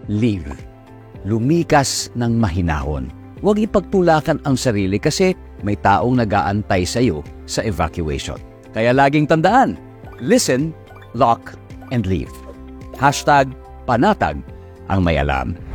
leave. Lumikas ng mahinahon. Huwag ipagtulakan ang sarili kasi may taong nag-aantay sa iyo sa evacuation. Kaya laging tandaan, listen, lock, and leave. #panatag ang may alam.